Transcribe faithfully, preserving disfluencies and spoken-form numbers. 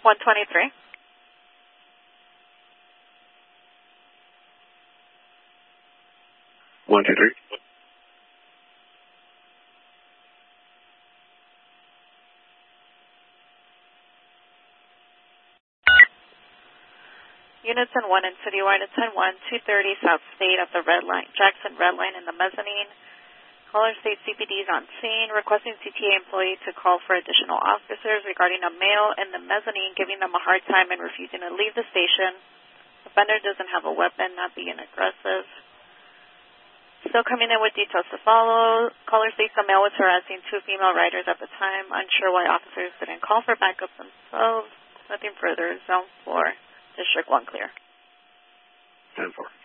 one twenty-three. one two three. Units in one and Citywide at ten one, two thirty South State at the red line, Jackson Red Line in the mezzanine. Caller State C P D is on scene, requesting C T A employee to call for additional officers regarding a male in the mezzanine giving them a hard time and refusing to leave the station. Offender doesn't have a weapon, not being aggressive. Still coming in with details to follow. Caller states the male was harassing two female riders at the time, unsure why officers didn't call for backup themselves. Nothing further. Zone four, District one clear. ten four.